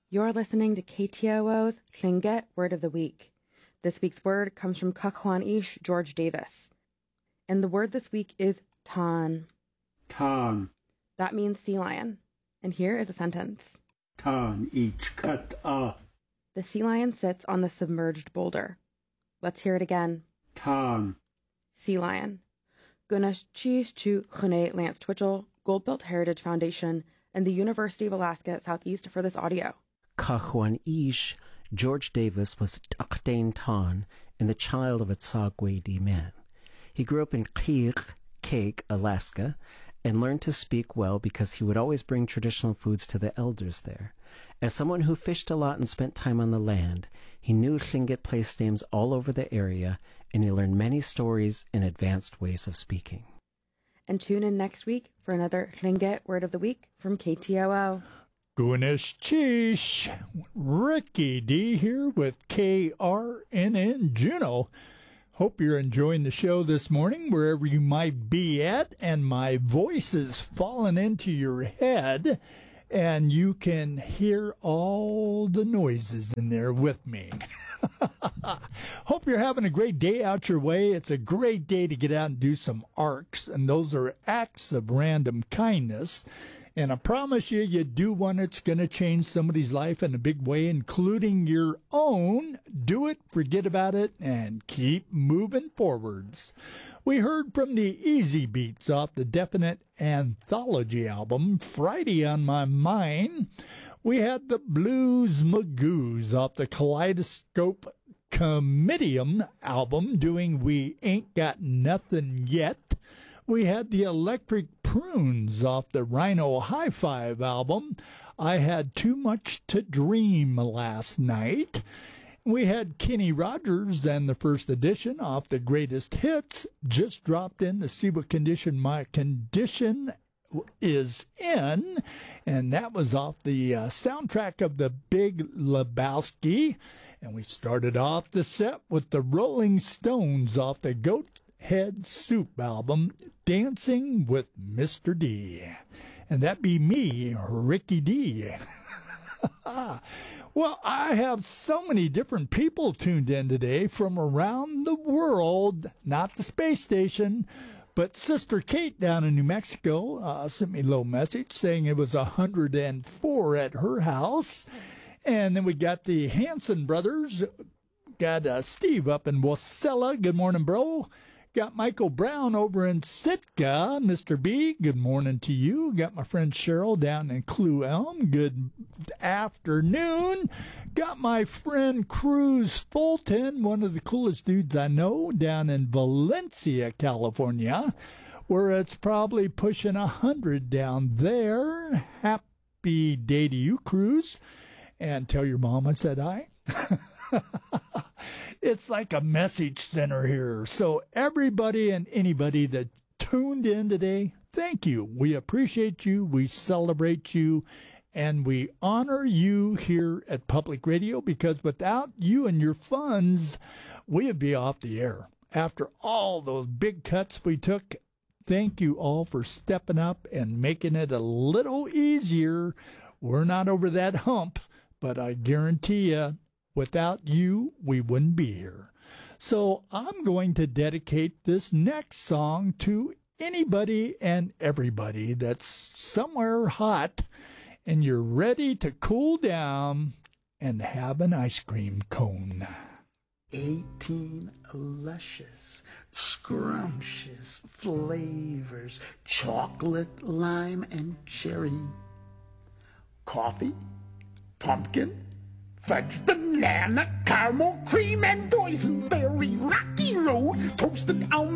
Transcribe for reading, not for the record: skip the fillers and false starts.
You're listening to KTOO's Tlingit Word of the Week. This week's word comes from Kakhuan Ish George Davis. And the word this week is tan. Tan. That means sea lion. And here is a sentence. Tan each cut a. The sea lion sits on the submerged boulder. Let's hear it again. Tan. Sea lion. Gunash cheese to Chune Lance Twitchell, Goldbelt Heritage Foundation, and the University of Alaska at Southeast for this audio. Kakhuan Ish George Davis was Takdain Tan and the child of a Tsagwe man. He grew up in Kake, Alaska, and learned to speak well because he would always bring traditional foods to the elders there. As someone who fished a lot and spent time on the land, he knew Tlingit place names all over the area, and he learned many stories and advanced ways of speaking. And tune in next week for another Tlingit Word of the Week from KTOO. Gunas Chish, Ricky D here with KRNN Juneau. Hope you're enjoying the show this morning, wherever you might be at, and my voice is falling into your head, and you can hear all the noises in there with me. Hope you're having a great day out your way. It's a great day to get out and do some arcs, and those are acts of random kindness. And I promise you, you do one that's going to change somebody's life in a big way, including your own. Do it, forget about it, and keep moving forwards. We heard from the Easy Beats off the Definite Anthology album, Friday on My Mind. We had the Blues Magoos off the Kaleidoscope Comitium album, doing We Ain't Got Nothing Yet. We had the Electric Prunes off the Rhino High Five album, I Had Too Much to Dream Last Night. We had Kenny Rogers and the first edition off the Greatest Hits, just dropped in to see what condition my condition is in, and that was off the soundtrack of The Big Lebowski. And we started off the set with the Rolling Stones off the Goat Head Soup album, Dancing with Mr. D. And that be me, Ricky D. Well, I have so many different people tuned in today from around the world, not the space station, but Sister Kate down in New Mexico sent me a little message saying it was 104 at her house. And then we got the Hanson brothers, got Steve up in Wasilla. Good morning, bro. Got Michael Brown over in Sitka. Mr. B, good morning to you. Got my friend Cheryl down in Clue Elm. Good afternoon. Got my friend Cruz Fulton, one of the coolest dudes I know, down in Valencia, California, where it's probably pushing 100 down there. Happy day to you, Cruz. And tell your mom I said hi. It's like a message center here. So everybody and anybody that tuned in today, thank you. We appreciate you. We celebrate you. And we honor you here at Public Radio, because without you and your funds, we would be off the air. After all those big cuts we took, thank you all for stepping up and making it a little easier. We're not over that hump, but I guarantee you, without you, we wouldn't be here. So I'm going to dedicate this next song to anybody and everybody that's somewhere hot and you're ready to cool down and have an ice cream cone. 18 luscious, scrumptious flavors, chocolate, lime, and cherry. Coffee, pumpkin, fudge, banana, caramel, cream, and boysenberry, rocky road, toasted almond.